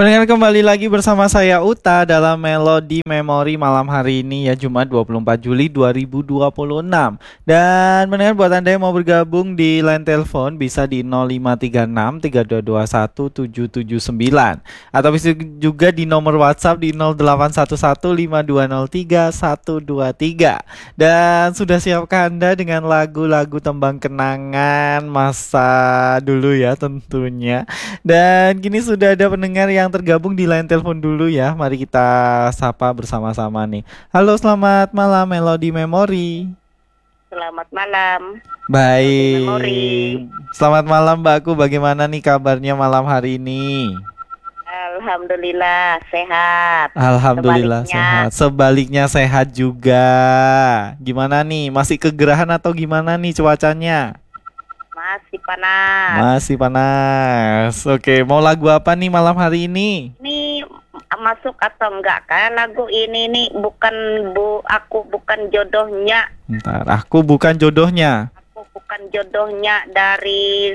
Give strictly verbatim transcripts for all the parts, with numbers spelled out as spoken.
Pendengar kembali lagi bersama saya Uta dalam Melodi Memori malam hari ini ya Jumat dua puluh empat Juli dua ribu dua puluh enam. Dan mendengar buat Anda yang mau bergabung di line telepon bisa di nol lima tiga enam tiga dua dua satu tujuh tujuh sembilan atau bisa juga di nomor WhatsApp di nol delapan satu satu lima dua nol tiga satu dua tiga. Dan sudah siapkah Anda dengan lagu-lagu tembang kenangan masa dulu ya tentunya. Dan kini sudah ada pendengar yang tergabung di line telepon dulu ya. Mari kita sapa bersama-sama nih. Halo, selamat malam Melodi Memori. Selamat malam. Baik. Memori. Selamat malam Mbak Aku. Bagaimana nih kabarnya malam hari ini? Alhamdulillah sehat. Alhamdulillah Sebaliknya. sehat. Sebaliknya sehat juga. Gimana nih? Masih kegerahan atau gimana nih cuacanya? Masih panas. Masih panas. Oke, mau lagu apa nih malam hari ini? Ini masuk atau enggak kan lagu ini nih bukan bu aku bukan jodohnya. Bentar, aku bukan jodohnya. Aku bukan jodohnya dari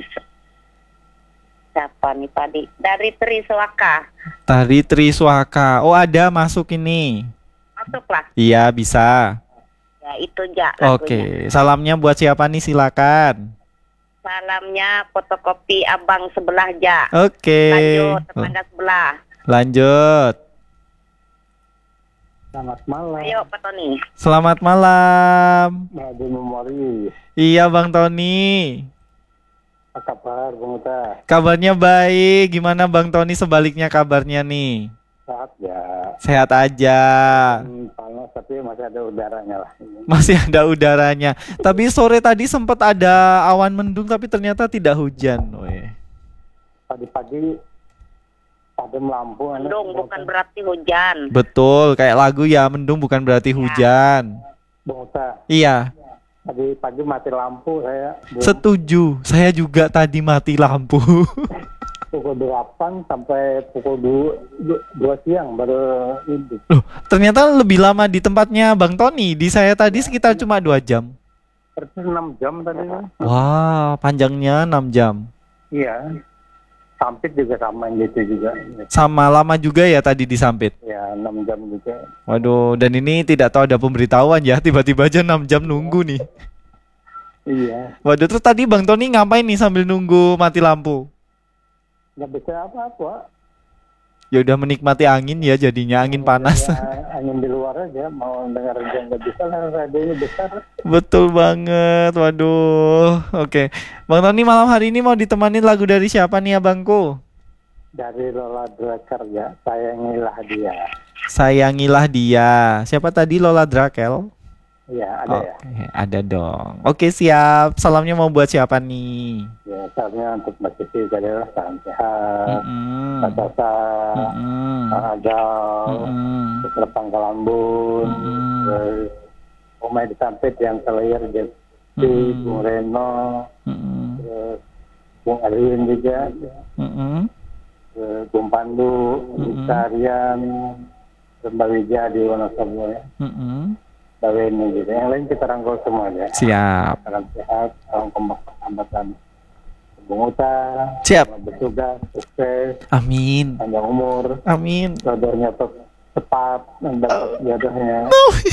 siapa nih tadi? Dari Triswaka. Tari Triswaka. Oh, ada masuk ini. Masuklah. Iya, bisa. Ya itu aja lagunya. Oke, salamnya buat siapa nih silakan. Salamnya fotokopi abang sebelah aja. Oke. Lanjut tetangga sebelah. Lanjut. Selamat malam. Ayo Pak Tony. Selamat malam. Melodi Memori. Iya, Bang Tony. Apa kabar, Bang Uta? Kabarnya baik. Gimana Bang Tony sebaliknya kabarnya nih? Sehat ya. Sehat aja. Hmm, panas tapi masih ada udaranya lah. Masih ada udaranya. Tapi sore tadi sempat ada awan mendung tapi ternyata tidak hujan. Weh. Pagi-pagi padam lampu. enak. Mendung bukan berarti hujan. Betul, kayak lagu ya, mendung bukan berarti hujan. Bang Uta, Iya, tadi pagi mati lampu saya. Belum setuju. Saya juga tadi mati lampu. pukul delapan sampai pukul dua siang baru hidup. Loh, ternyata lebih lama di tempatnya Bang Tony. Di saya tadi sekitar cuma dua jam. Berarti enam jam tadi. Wah, panjangnya enam jam. Iya. Sampit juga sama gitu juga. Sama lama juga ya tadi di Sampit. Ya, enam jam juga. Waduh, dan ini tidak tahu ada pemberitahuan ya. Tiba-tiba aja enam jam nunggu nih. Iya. Waduh, terus tadi Bang Tony ngapain nih sambil nunggu mati lampu? Nggak bisa apa-apa. Ya udah menikmati angin ya jadinya, angin panas. Ya, angin di luar aja, mau dengar aja nggak bisa lah, radionya besar. Betul banget. Waduh. Oke. Bang Tony malam hari ini mau ditemanin lagu dari siapa nih abangku? Dari Lola Draker ya, sayangilah dia. Sayangilah dia. Siapa tadi Lola Drakel? Iya, ada ya. Oke, ada dong. Oke, siap. Salamnya mau buat siapa nih? Ya, salamnya untuk Mbak Cici, jadilah salam sehat. Mm-mm. Pak Tata, Mm-mm. Pak Adal, Mm-mm. Putra Pangkalambun, Mm-mm. terus Umay di Sampit yang selayar jadi Mm-mm. Bung Reno, Mm-mm. terus Bung Erwin juga, Mm-mm. terus Bung Pandu, Mm-mm. Bung Tarian, terus Mbak Wija di Wonosobo ya. Mm-mm. Mbak Weni gitu. Yang lain kita rangkul semua ya. Siap. Salam sehat, salam kompak persahabatan. Bung Uta, Siap. selamat bertugas, sukses, Amin. panjang umur, Amin. jodohnya tetap tepat, dan dapat jodohnya.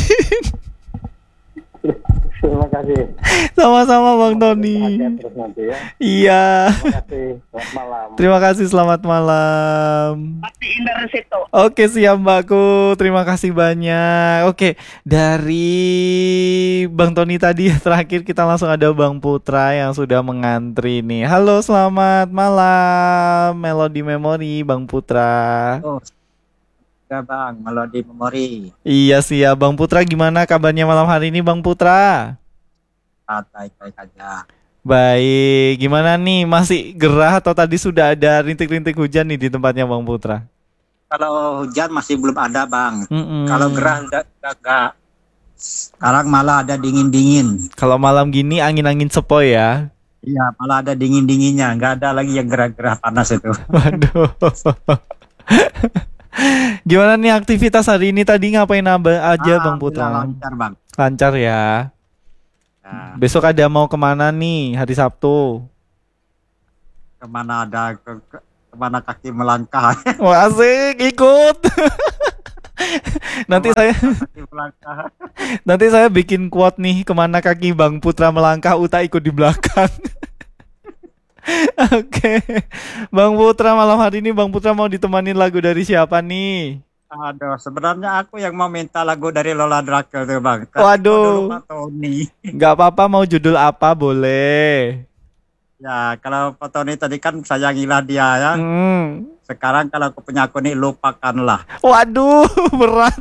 Terima kasih. Sama-sama Bang Tony. Bahagia terus nanti ya. Iya. Terima kasih. Selamat malam. Terima kasih, selamat malam. Matiin dari situ. Oke, siap Mbakku. Terima kasih banyak. Oke, dari Bang Tony tadi terakhir kita langsung ada Bang Putra yang sudah mengantri nih. Halo, selamat malam. Melodi Memori Bang Putra. Oh, ya Bang, Melodi Memori. Iya sih ya, Bang Putra gimana kabarnya malam hari ini Bang Putra? Ah, baik-baik aja. Baik, gimana nih? Masih gerah atau tadi sudah ada rintik-rintik hujan nih di tempatnya Bang Putra? Kalau hujan masih belum ada Bang. Mm-mm. Kalau gerah udah udah enggak. Sekarang malah ada dingin-dingin. Kalau malam gini angin-angin sepoi ya. Iya, malah ada dingin-dinginnya. Nggak ada lagi yang gerah-gerah panas itu. Waduh. Gimana nih aktivitas hari ini tadi ngapain aba- aja Bang Putra? Alhamdulillah lancar Bang. Lancar ya. Ya, Besok ada mau kemana nih hari Sabtu? kemana ada ke, ke, kemana kaki melangkah. Wah, asik, ikut. Nanti saya Kaki melangkah. nanti saya bikin quote nih, kemana kaki Bang Putra melangkah, Uta ikut di belakang. Oke. Bang Putra, malam hari ini Bang Putra mau ditemanin lagu dari siapa nih? Aduh, sebenarnya aku yang mau minta lagu dari Lola Drakel tuh bang. Tapi Waduh. kok dulu Pak Tony. Gak apa-apa, mau judul apa boleh. Ya, kalau Pak Tony tadi kan sayangilah dia ya. Hmm. Sekarang kalau aku punya aku nih, lupakanlah. Waduh, berat.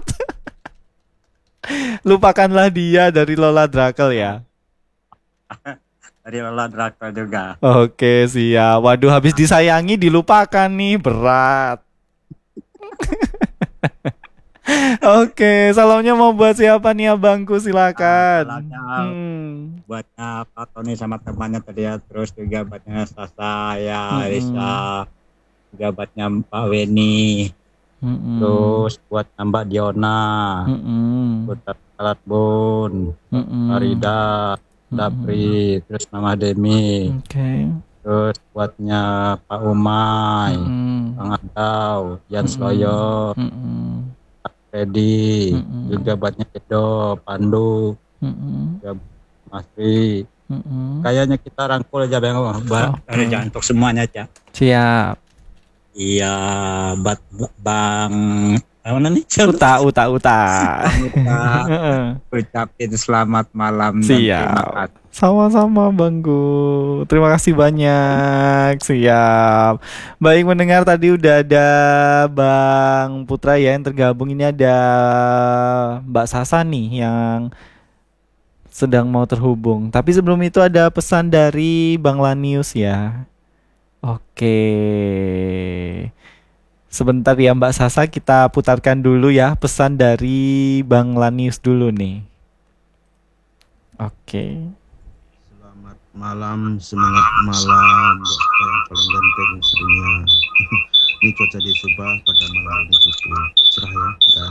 Lupakanlah dia dari Lola Drakel ya. Dari Lola Drakel juga. Oke, siap. Waduh, habis disayangi dilupakan nih, berat. Oke, salamnya mau buat siapa nih abangku, silakan. Ah, salamnya Hmm. buatnya Pak Tony sama temannya tadi ya. Terus juga buatnya Sasa ya, Mm-mm. Risa. Juga buatnya Pak Weni. Mm-mm. Terus buat Mbak Diona. Mm-mm. Buat Alat Bun. Mm-mm. Farida. Dapri. Terus nama Demi. Oke. Terus buatnya Pak Umay. Mm-mm. Bang Adau. Jan Mm-mm. Sloyo. Mm-mm. Freddy. Mm-mm. Juga buatnya Edo. Pandu. Mm-mm. Juga Masri. Mm-mm. Kayaknya kita rangkul aja bang, Ba- Oke. Jangan untuk semuanya aja. Siap. Iya, bat bang, apa nih? Uta, uta, uta. Kita ucapin selamat malam. dan terima Siap. kasih. Sama-sama Bangku. Terima kasih banyak. Siap. Baik, mendengar tadi udah ada Bang Putra ya yang tergabung. Ini ada Mbak Sasa nih yang sedang mau terhubung. Tapi sebelum itu ada pesan dari Bang Lanius ya. Oke. Sebentar ya Mbak Sasa, kita putarkan dulu ya pesan dari Bang Lanius dulu nih. Oke. Selamat malam, semangat malam buat kita yang paling ganteng sedunia. Ini cuaca di Subah pada malam ini cukup cerah ya, dan